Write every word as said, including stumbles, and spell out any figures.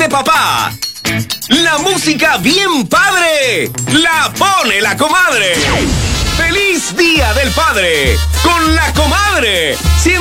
de papá. La música bien padre la pone la comadre. ¡Feliz Día del Padre! Con la comadre.